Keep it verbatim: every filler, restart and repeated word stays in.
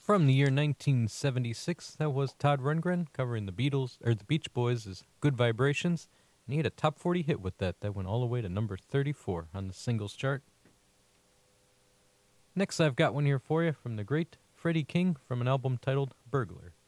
From the year nineteen seventy-six, that was Todd Rundgren covering the Beatles or the Beach Boys' "Good Vibrations," and he had a top forty hit with that. That went all the way to number thirty-four on the singles chart. Next, I've got one here for you from the great Freddie King from an album titled "Burglar."